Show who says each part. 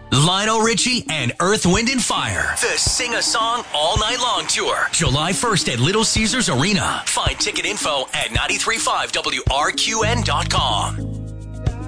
Speaker 1: Lionel Richie and Earth, Wind and Fire. The Sing a Song All Night Long Tour. July 1st at Little Caesars Arena. Find ticket info at 935WRQN.com.